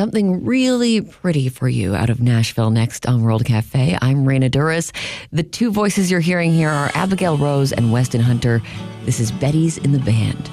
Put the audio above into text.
something really pretty for you out of Nashville next on World Cafe. I'm Raina Douris. The two voices you're hearing here are Abigail Rose and Weston Hunter. This is Betty's in the Band.